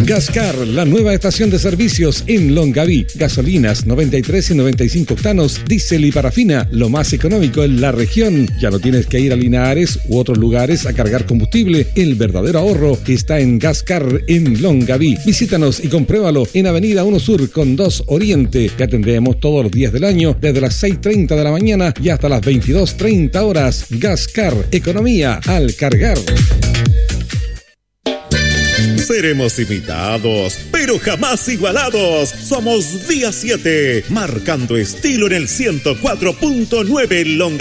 Gascar, la nueva estación de servicios en Longaví. Gasolinas 93 y 95 octanos, diésel y parafina, lo más económico en la región. Ya no tienes que ir a Linares u otros lugares a cargar combustible. El verdadero ahorro está en Gascar en Longaví. Visítanos y compruébalo en Avenida 1 Sur con 2 Oriente. Te atendemos todos los días del año desde las 6:30 de la mañana y hasta las 22:30 horas. Gascar, economía al cargar. Seremos imitados, pero jamás igualados. Somos Día 7, marcando estilo en el 104.9 Longaví.